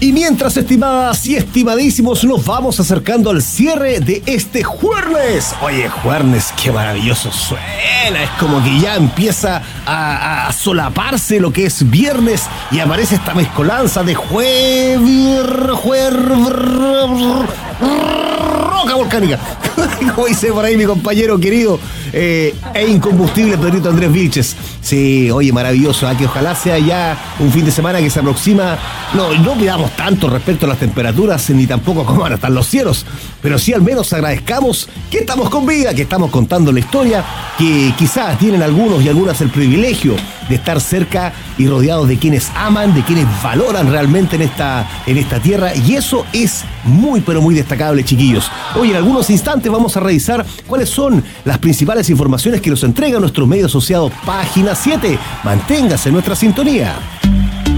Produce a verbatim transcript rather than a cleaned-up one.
Y mientras, estimadas y estimadísimos, nos vamos acercando al cierre de este jueves. Oye, jueves, qué maravilloso suena. Es como que ya empieza a, a solaparse lo que es viernes y aparece esta mezcolanza de jueves, jueves, roca volcánica. Como dice por ahí mi compañero querido eh, e incombustible Pedrito Andrés Vilches. Sí, oye, maravilloso, ¿eh? Que ojalá sea ya un fin de semana que se aproxima. No, no pidamos tanto respecto a las temperaturas, ni tampoco cómo van a estar los cielos, pero sí al menos agradezcamos que estamos con vida, que estamos contando la historia, que quizás tienen algunos y algunas el privilegio de estar cerca y rodeados de quienes aman, de quienes valoran realmente en esta, en esta tierra, y eso es muy pero muy destacable, chiquillos. Hoy en algunos instantes vamos a revisar cuáles son las principales informaciones que nos entrega nuestro medio asociado Página siete. Manténgase en nuestra sintonía.